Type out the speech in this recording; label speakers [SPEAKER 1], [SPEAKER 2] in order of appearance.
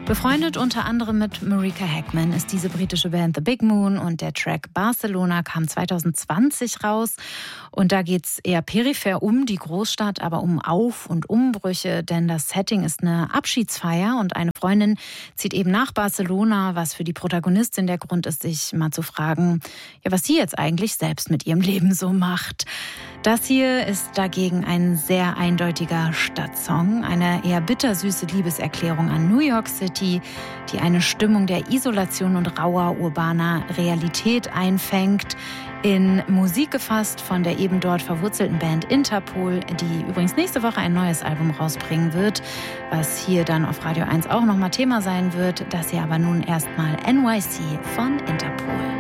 [SPEAKER 1] Befreundet unter anderem mit Marika Hackman ist diese britische Band The Big Moon und der Track Barcelona kam 2020 raus. Und da geht es eher peripher um die Großstadt, aber um Auf- und Umbrüche, denn das Setting ist eine Abschiedsfeier und eine Freundin zieht eben nach Barcelona, was für die Protagonistin der Grund ist, sich mal zu fragen, ja, was sie jetzt eigentlich selbst mit ihrem Leben so macht. Das hier ist dagegen ein sehr eindeutiger Stadtsong, eine eher bittersüße Liebeserklärung an New York City, die eine Stimmung der Isolation und rauer urbaner Realität einfängt, in Musik gefasst von der eben dort verwurzelten Band Interpol, die übrigens nächste Woche ein neues Album rausbringen wird, was hier dann auf Radio 1 auch nochmal Thema sein wird. Das hier aber nun erstmal NYC von Interpol.